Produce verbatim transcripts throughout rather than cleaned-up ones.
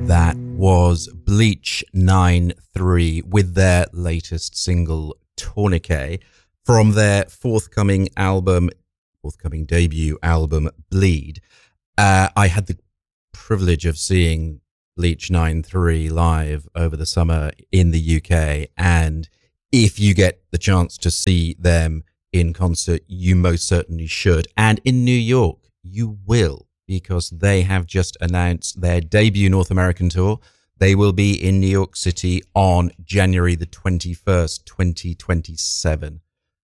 That was Bleach nine three with their latest single, Tourniquet, from their forthcoming album, forthcoming debut album, Bleed. Uh, I had the privilege of seeing Bleach nine three live over the summer in the U K, and if you get the chance to see them in concert, you most certainly should. And in New York, you will, because they have just announced their debut North American tour. They will be in New York City on January the twenty-first, twenty twenty-seven.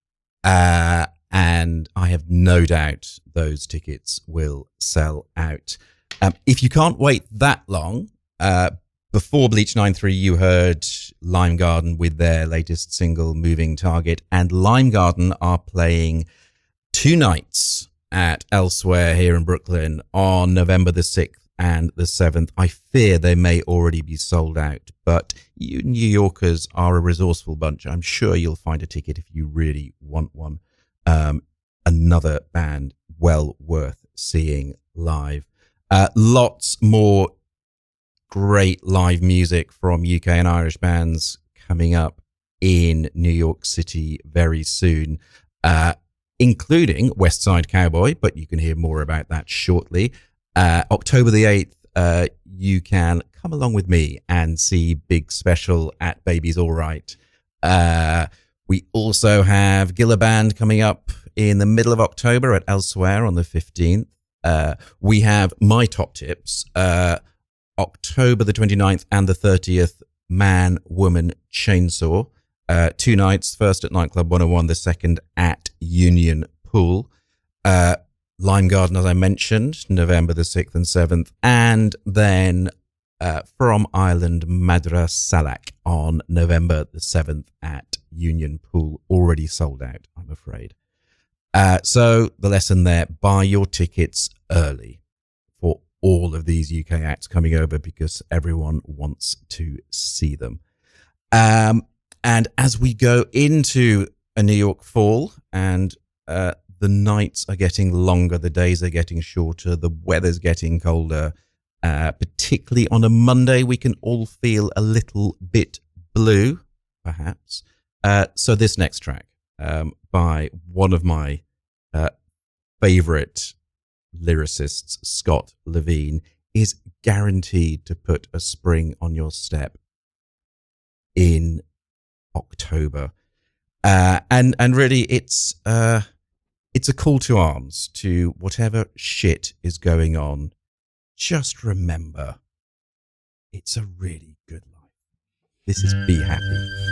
Uh, and I have no doubt those tickets will sell out. Um, if you can't wait that long, uh, before Bleach nine three, you heard Lime Garden with their latest single, Moving Target. And Lime Garden are playing two nights at Elsewhere here in Brooklyn on November the sixth and the seventh. I fear they may already be sold out, but you New Yorkers are a resourceful bunch. I'm sure you'll find a ticket if you really want one. Um, another band well worth seeing live. Uh, lots more great live music from U K and Irish bands coming up in New York City very soon, uh, including West Side Cowboy, but you can hear more about that shortly. Uh, October the eighth, uh, you can come along with me and see Big Special at Baby's All Right. Uh, we also have Gilla Band coming up in the middle of October at Elsewhere on the fifteenth. Uh, we have my top tips, uh, October the twenty-ninth and the thirtieth, Man, Woman, Chainsaw. Uh, two nights, first at Nightclub one oh one, the second at Union Pool. Uh, Lime Garden, as I mentioned, November the sixth and seventh. And then uh, from Ireland, Madra Salak on November the seventh at Union Pool. Already sold out, I'm afraid. Uh, so the lesson there, buy your tickets early for all of these U K acts coming over, because everyone wants to see them. Um, and as we go into a New York fall, and uh, the nights are getting longer, the days are getting shorter, the weather's getting colder, uh, particularly on a Monday, we can all feel a little bit blue, perhaps. Uh, so this next track um, by one of my uh, favorite lyricists, Scott Levine, is guaranteed to put a spring on your step in October. Uh, and, and really it's, uh, it's a call to arms to whatever shit is going on. Just remember, it's a really good life. This is Be Happy.